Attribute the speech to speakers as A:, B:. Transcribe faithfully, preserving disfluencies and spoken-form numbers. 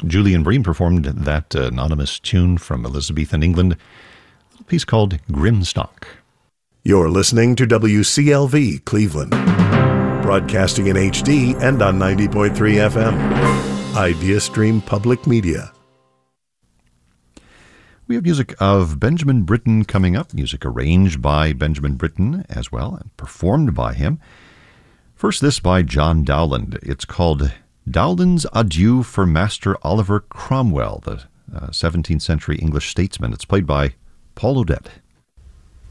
A: Julian Bream performed that uh, anonymous tune from Elizabethan England, a piece called Grimstock.
B: You're listening to W C L V Cleveland, broadcasting in H D and on ninety point three F M. IdeaStream Public Media.
A: We have music of Benjamin Britten coming up, music arranged by Benjamin Britten as well, and performed by him. First, this by John Dowland. It's called Dowland's Adieu for Master Oliver Cromwell, the uh, seventeenth century English statesman. It's played by Paul Odette.